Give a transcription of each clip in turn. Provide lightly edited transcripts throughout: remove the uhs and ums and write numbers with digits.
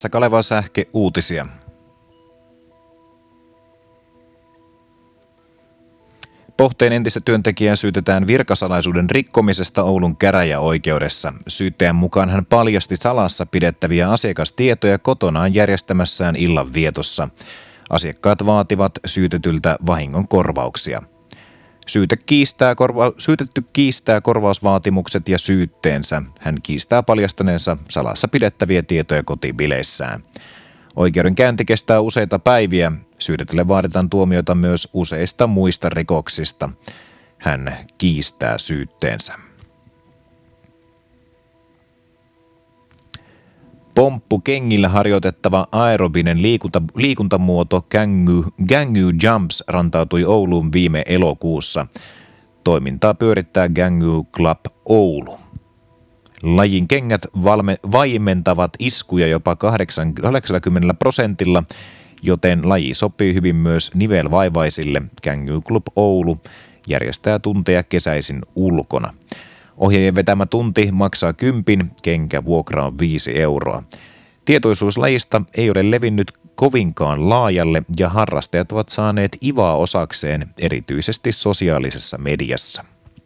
Kaleva Sähke uutisia. Pohteen entistä työntekijää syytetään virkasalaisuuden rikkomisesta Oulun käräjäoikeudessa. Syyttäjän mukaan hän paljasti salassa pidettäviä asiakastietoja kotonaan järjestämässään illanvietossa. Asiakkaat vaativat syytetyltä vahingon korvauksia. Syytetty kiistää korvausvaatimukset ja syytteensä. Hän kiistää paljastaneensa salassa pidettäviä tietoja kotibileissään. Oikeudenkäynti kestää useita päiviä. Syytetylle vaaditaan tuomiota myös useista muista rikoksista. Hän kiistää syytteensä. Pomppukengillä harjoitettava aerobinen liikuntamuoto Gangu Jumps rantautui Ouluun viime elokuussa. Toimintaa pyörittää Gangu Club Oulu. Lajin kengät vaimentavat iskuja jopa 80%, joten laji sopii hyvin myös nivelvaivaisille. Gangu Club Oulu järjestää tunteja kesäisin ulkona. Ohjaajien vetämä tunti maksaa 10, kenkävuokra on 5 euroa. Tietoisuus lajista ei ole levinnyt kovinkaan laajalle ja harrastajat ovat saaneet ivaa osakseen erityisesti sosiaalisessa mediassa.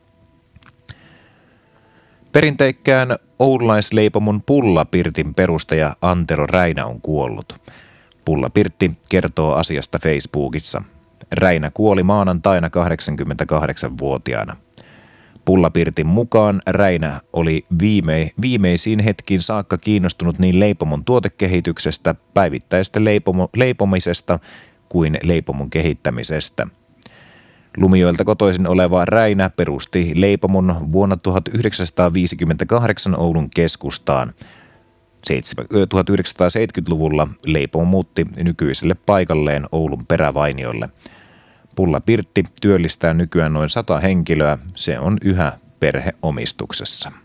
Perinteikkään oululaisleipomon Pullapirtin perustaja Antero Räinä on kuollut. Pullapirtti kertoo asiasta Facebookissa. Räinä kuoli maanantaina 88-vuotiaana. Pullapirtin mukaan Räinä oli viimeisiin hetkiin saakka kiinnostunut niin leipomon tuotekehityksestä, päivittäisestä leipomisesta kuin leipomon kehittämisestä. Lumijoelta kotoisin oleva Räinä perusti leipomon vuonna 1958 Oulun keskustaan. 1970-luvulla leipomo muutti nykyiselle paikalleen Oulun perävainiolle. Pullapirtti työllistää nykyään noin 100 henkilöä. Se on yhä perheomistuksessa.